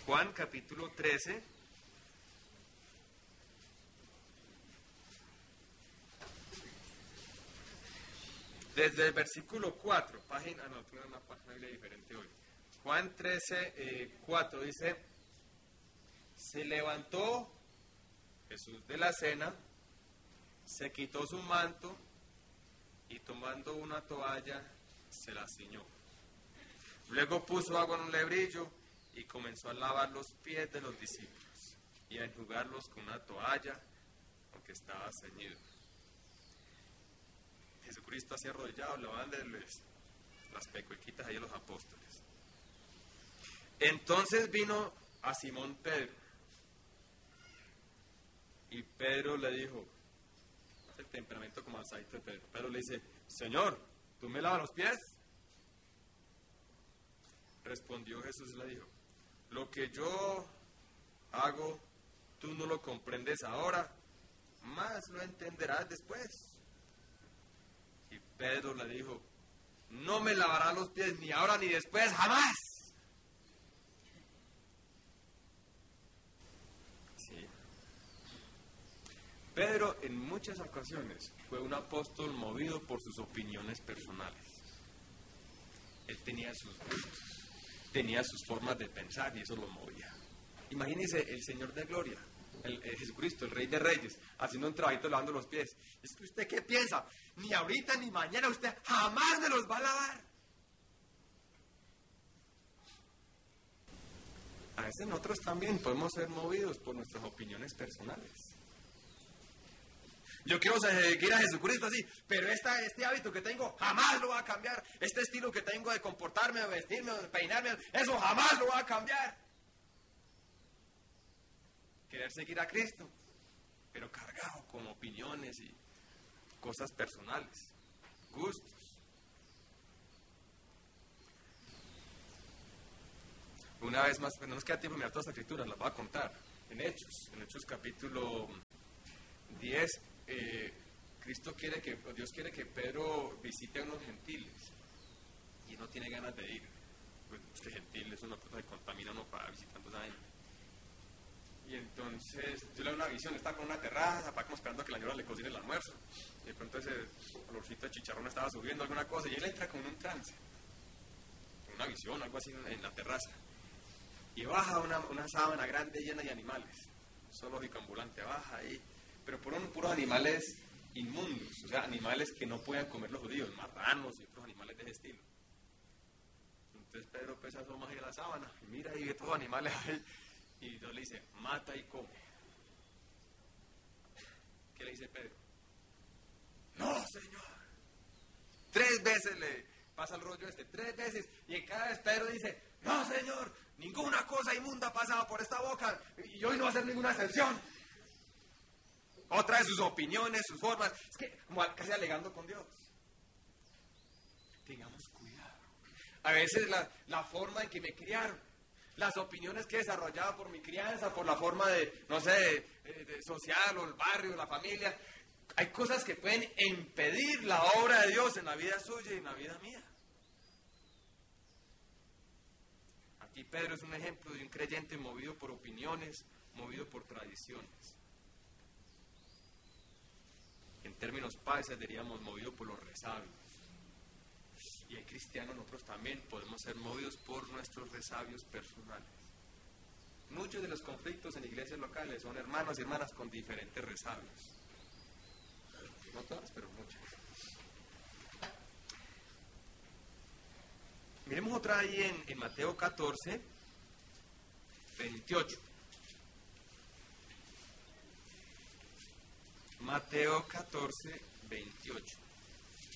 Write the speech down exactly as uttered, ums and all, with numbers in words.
Juan capítulo trece. Desde el versículo cuatro, página, no, tengo una página diferente hoy. Juan trece, eh, cuatro dice, se levantó Jesús de la cena, se quitó su manto y tomando una toalla se la ciñó. Luego puso agua en un lebrillo y comenzó a lavar los pies de los discípulos y a enjugarlos con una toalla, aunque estaba ceñido. Jesucristo así arrodillado, lavándoles las pecuequitas ahí a los apóstoles. Entonces vino a Simón Pedro, y Pedro le dijo, el temperamento como alzadito de Pedro, Pedro le dice, Señor, ¿tú me lavas los pies? Respondió Jesús y le dijo, lo que yo hago, tú no lo comprendes ahora, más lo entenderás después. Y Pedro le dijo, no me lavará los pies ni ahora ni después, jamás. Sí. Pedro en muchas ocasiones fue un apóstol movido por sus opiniones personales. Él tenía sus gustos, tenía sus formas de pensar y eso lo movía. Imagínense el Señor de Gloria, el, el Jesucristo, el Rey de Reyes, haciendo un trabajito lavando los pies. ¿Es que usted qué piensa? Ni ahorita ni mañana usted jamás me los va a lavar. A veces nosotros también podemos ser movidos por nuestras opiniones personales. Yo quiero seguir a Jesucristo así, pero esta, este hábito que tengo jamás lo va a cambiar. Este estilo que tengo de comportarme, de vestirme, de peinarme, eso jamás lo va a cambiar. Querer seguir a Cristo, pero cargado con opiniones y cosas personales, gustos. Una vez más, pues no nos queda tiempo de mirar todas las escrituras, las voy a contar. En Hechos, en Hechos capítulo diez, eh, Cristo quiere que, Dios quiere que Pedro visite a unos gentiles y no tiene ganas de ir. Pues este gentil es una cosa que contamina uno para visitando a gente. Y entonces, yo le doy una visión, está con una terraza, para como esperando a que la señora le cocine el almuerzo. Y de pronto ese olorcito de chicharrón estaba subiendo alguna cosa, y él entra con un trance, con una visión, algo así en, en la terraza. Y baja una, una sábana grande llena de animales, zoológico ambulante, baja ahí, pero puros, puros animales inmundos, o sea, animales que no puedan comer los judíos, marranos y otros animales de ese estilo. Entonces Pedro pesa asoma ahí a la sábana, y mira y ve todos los animales ahí. Y Dios le dice, mata y come. ¿Qué le dice Pedro? No, Señor. Tres veces le pasa el rollo este, tres veces. Y en cada vez Pedro dice, no, Señor, ninguna cosa inmunda ha pasado por esta boca. Y hoy no va a ser ninguna excepción. Otra de sus opiniones, sus formas. Es que como casi alegando con Dios. Tengamos cuidado. A veces la, la forma en que me criaron, las opiniones que he desarrollado por mi crianza, por la forma de, no sé, de, de social o el barrio, la familia. Hay cosas que pueden impedir la obra de Dios en la vida suya y en la vida mía. Aquí Pedro es un ejemplo de un creyente movido por opiniones, movido por tradiciones. En términos paisas diríamos movido por los resabios. Y en cristianos nosotros también podemos ser movidos por nuestros resabios personales. Muchos de los conflictos en iglesias locales son hermanos y hermanas con diferentes resabios. No todas, pero muchas. Miremos otra ahí en, en Mateo catorce, veintiocho. Mateo catorce, veintiocho.